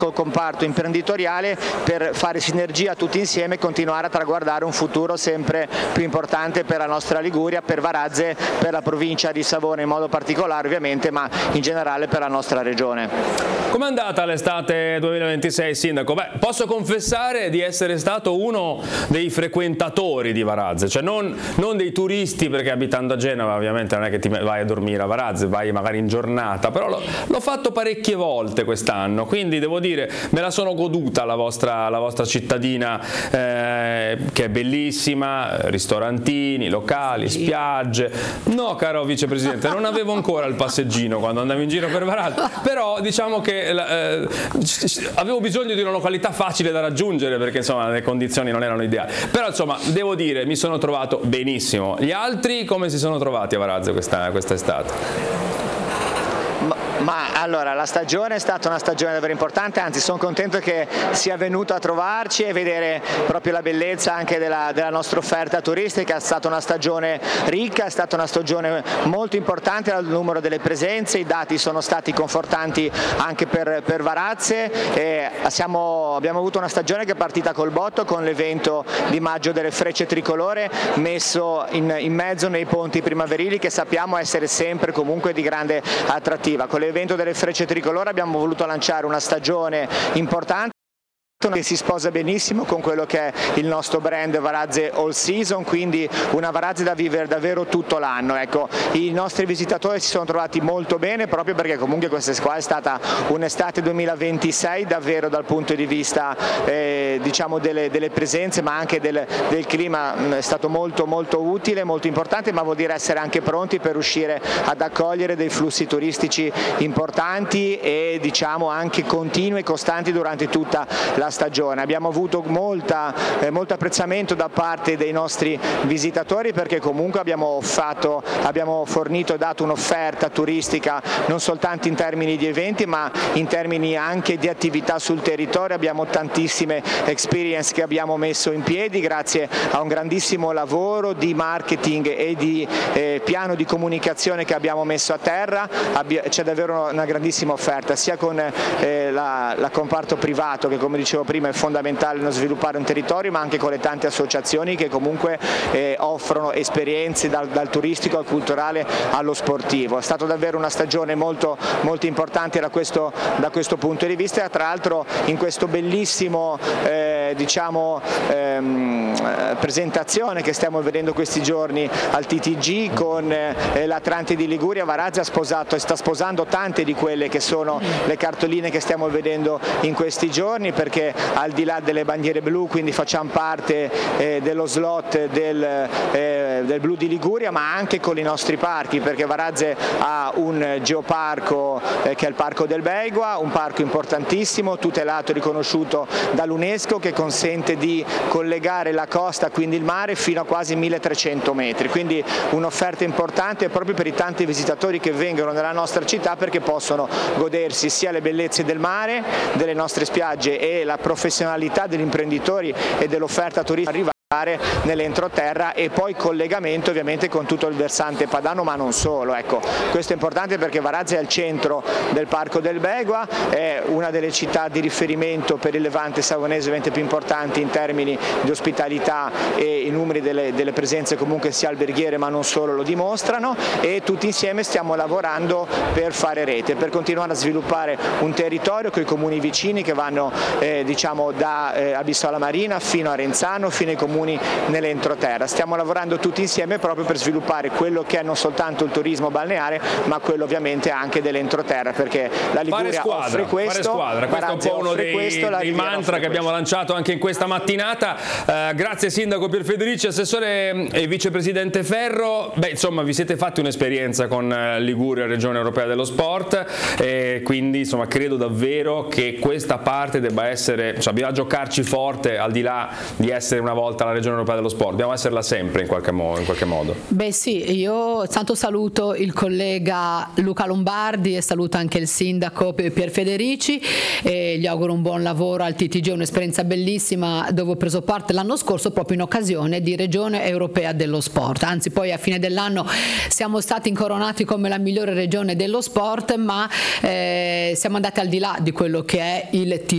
col comparto imprenditoriale per fare sinergia tutti insieme e continuare a traguardare un futuro sempre più importante per la nostra Liguria, per Varazze, per la provincia di Savona in modo particolare ovviamente, ma in generale per la nostra regione. Com'è andata l'estate 2026, Sindaco? Beh, posso confessare di essere stato uno dei frequentatori di Varazze, cioè non dei turisti, perché abitando a Genova ovviamente non è che ti vai a dormire a Varazze, vai magari in giornata, però l'ho fatto parecchie volte quest'anno, quindi devo dire me la sono goduta la vostra cittadina, che è bellissima, ristorantini, locali, spiagge. No, caro vicepresidente, non avevo ancora il passeggino quando andavo in giro per Varazze, però diciamo che avevo bisogno di una località facile da raggiungere, perché insomma le condizioni non erano ideali, però insomma devo dire mi sono trovato benissimo. Gli altri come si sono trovati a Varazze questa estate? Ma allora la stagione è stata una stagione davvero importante, anzi sono contento che sia venuto a trovarci e vedere proprio la bellezza anche della nostra offerta turistica. È stata una stagione ricca, è stata una stagione molto importante dal numero delle presenze, i dati sono stati confortanti anche per Varazze e abbiamo avuto una stagione che è partita col botto con l'evento di maggio delle Frecce Tricolore messo in mezzo nei ponti primaverili, che sappiamo essere sempre comunque di grande attrattiva. Con l'evento delle Frecce Tricolore abbiamo voluto lanciare una stagione importante che si sposa benissimo con quello che è il nostro brand Varazze All Season, quindi una Varazze da vivere davvero tutto l'anno. Ecco, i nostri visitatori si sono trovati molto bene proprio perché comunque questa qua è stata un'estate 2026 davvero dal punto di vista diciamo delle presenze, ma anche del clima è stato molto utile, molto importante, ma vuol dire essere anche pronti per riuscire ad accogliere dei flussi turistici importanti e diciamo anche continui e costanti durante tutta la stagione. Abbiamo avuto molto apprezzamento da parte dei nostri visitatori perché comunque abbiamo fornito e dato un'offerta turistica non soltanto in termini di eventi ma in termini anche di attività sul territorio. Abbiamo tantissime experience che abbiamo messo in piedi grazie a un grandissimo lavoro di marketing e di piano di comunicazione che abbiamo messo a terra. C'è davvero una grandissima offerta sia con la comparto privato che, come dicevo prima, è fondamentale non sviluppare un territorio, ma anche con le tante associazioni che comunque offrono esperienze dal turistico al culturale allo sportivo. È stata davvero una stagione molto importante da questo punto di vista, tra l'altro in questo bellissimo presentazione che stiamo vedendo questi giorni al TTG con l'Atlante di Liguria. Varazze sta sposando tante di quelle che sono le cartoline che stiamo vedendo in questi giorni, perché al di là delle bandiere blu, quindi facciamo parte dello slot del blu di Liguria, ma anche con i nostri parchi, perché Varazze ha un geoparco che è il Parco del Beigua, un parco importantissimo, tutelato e riconosciuto dall'UNESCO, che consente di collegare la costa, quindi il mare, fino a quasi 1300 metri, quindi un'offerta importante proprio per i tanti visitatori che vengono nella nostra città, perché possono godersi sia le bellezze del mare, delle nostre spiagge e la professionalità degli imprenditori e dell'offerta turistica nell'entroterra, e poi collegamento ovviamente con tutto il versante padano, ma non solo. Ecco, questo è importante perché Varazze è al centro del Parco del Beigua, è una delle città di riferimento per il Levante savonese ovviamente più importanti in termini di ospitalità, e i numeri delle presenze comunque sia alberghiere ma non solo lo dimostrano, e tutti insieme stiamo lavorando per fare rete, per continuare a sviluppare un territorio con i comuni vicini che vanno diciamo da Abissola Marina fino a Renzano, fino ai comuni nell'entroterra. Stiamo lavorando tutti insieme proprio per sviluppare quello che è non soltanto il turismo balneare, ma quello ovviamente anche dell'entroterra, perché la Liguria offre questo. Questo è un po' uno dei mantra che abbiamo lanciato anche in questa mattinata. Grazie Sindaco Pierfederici, Assessore e Vicepresidente Ferro. Beh, insomma, vi siete fatti un'esperienza con Liguria, Regione Europea dello Sport, e quindi insomma credo davvero che questa parte debba essere, cioè bisogna giocarci forte, al di là di essere una volta la Regione Europea dello Sport, dobbiamo esserla sempre in qualche modo. Beh sì, io tanto saluto il collega Luca Lombardi e saluto anche il sindaco Pierfederici e gli auguro un buon lavoro al TTG, un'esperienza bellissima dove ho preso parte l'anno scorso proprio in occasione di Regione Europea dello Sport, anzi poi a fine dell'anno siamo stati incoronati come la migliore regione dello sport, ma siamo andati al di là di quello che è il